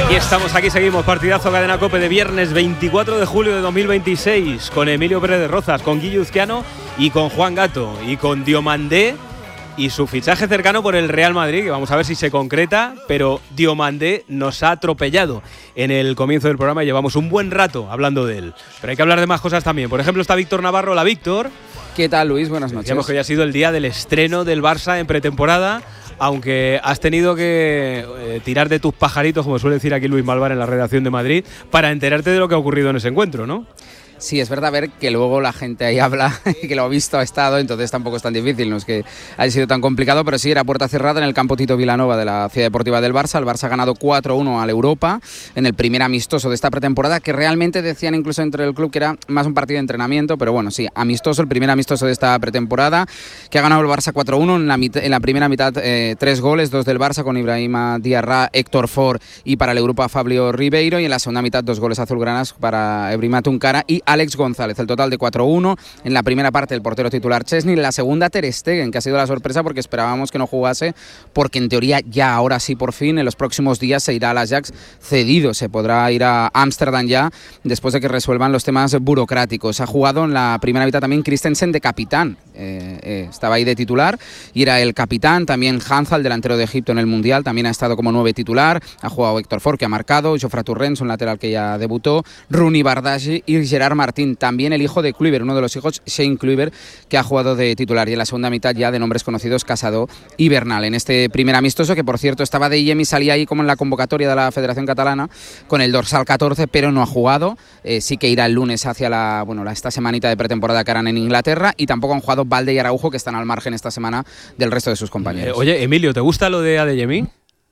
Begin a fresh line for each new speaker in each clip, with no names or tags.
Aquí estamos, aquí seguimos, partidazo Cadena COPE de viernes 24 de julio de 2026, con Emilio Pérez de Rozas, con Guille Uzquiano y con Juan Gato, y con Diomandé y su fichaje cercano por el Real Madrid, que vamos a ver si se concreta, pero Diomandé nos ha atropellado en el comienzo del programa y llevamos un buen rato hablando de él. Pero hay que hablar de más cosas también. Por ejemplo, está Víctor Navarro. Hola, Víctor.
¿Qué tal, Luis? Buenas noches.
Decíamos que hoy ha sido el día del estreno del Barça en pretemporada, aunque has tenido que tirar de tus pajaritos, como suele decir aquí Luis Malvar en la redacción de Madrid, para enterarte de lo que ha ocurrido en ese encuentro, ¿no?
Sí, es verdad, ver que luego la gente ahí habla y que lo ha visto, ha estado, entonces tampoco es tan difícil, no es que haya sido tan complicado, pero sí, era puerta cerrada en el campo Tito Vilanova de la Ciudad Deportiva del Barça. El Barça ha ganado 4-1 al Europa en el primer amistoso de esta pretemporada, que realmente decían incluso entre el club que era más un partido de entrenamiento, pero bueno, sí, amistoso, el primer amistoso de esta pretemporada, que ha ganado el Barça 4-1 en la primera mitad, 3 goles, 2 del Barça con Ibrahima Diarra, Héctor Ford y para el Europa Fabio Ribeiro, y en la segunda mitad 2 goles azulgranas para Ebrima Tunkara y Alex González, el total de 4-1. En la primera parte el portero titular Chesney, en la segunda Ter Stegen, que ha sido la sorpresa porque esperábamos que no jugase, porque en teoría ya ahora sí por fin en los próximos días se irá al Ajax cedido, se podrá ir a Ámsterdam ya después de que resuelvan los temas burocráticos. Ha jugado en la primera mitad también Christensen de capitán, estaba ahí de titular y era el capitán. También Hanza, el delantero de Egipto en el Mundial, también ha estado como 9 titular. Ha jugado Héctor Ford, que ha marcado, Jofre Torrens, un lateral que ya debutó, Rooney Bardghji y Gerard Martín, también el hijo de Kluivert, uno de los hijos, Shane Kluivert, que ha jugado de titular. Y en la segunda mitad ya de nombres conocidos, Casado y Bernal. En este primer amistoso, que por cierto estaba de Yemi, salía ahí como en la convocatoria de la Federación Catalana con el dorsal 14, pero no ha jugado. Sí que irá el lunes hacia esta semanita de pretemporada que harán en Inglaterra, y tampoco han jugado Balde y Araujo, que están al margen esta semana del resto de sus compañeros.
Oye, Emilio, ¿te gusta lo de Adeyemi?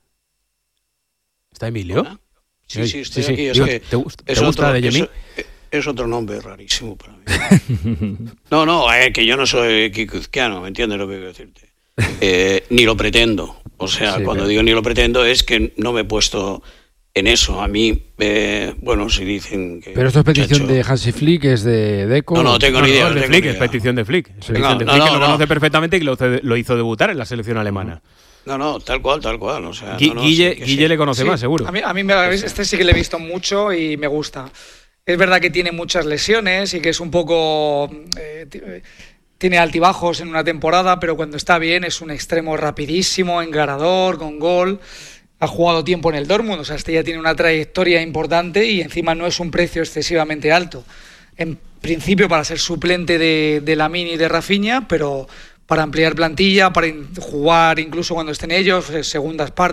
¿Está Emilio?
¿Hola? Sí, estoy aquí.
Digo, ¿te gusta Adeyemi?
Es otro nombre rarísimo para mí. No, que yo no soy guipuzcoano, ¿me entiendes lo que quiero decirte? Ni lo pretendo. O sea, sí, cuando digo ni lo pretendo es que no me he puesto en eso. A mí, si dicen que...
Pero esto es petición de Hansi Flick, es de Deco...
No tengo ni idea.
No, es de Flick, es petición de Flick. Es petición de Flick, que lo conoce perfectamente y que lo hizo debutar en la selección alemana.
No, tal cual. O sea,
Guille le conoce más, seguro.
A mí este sí que le he visto mucho y me gusta. Es verdad que tiene muchas lesiones y que es un poco... tiene altibajos en una temporada, pero cuando está bien es un extremo rapidísimo, encarador, con gol. Ha jugado tiempo en el Dortmund, o sea, ya tiene una trayectoria importante y encima no es un precio excesivamente alto. En principio para ser suplente de Lamine y de Rafinha, pero para ampliar plantilla, para jugar incluso cuando estén ellos, segundas partes.